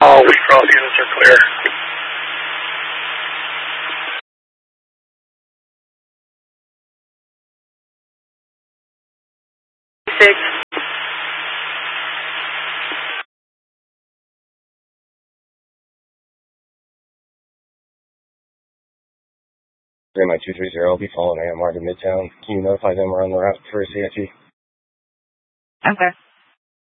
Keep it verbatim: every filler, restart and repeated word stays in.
All Wheat Cross units are clear. Six. My two three zero will be following A M R to Midtown. Can you notify them we're on the route for a C F G? Okay.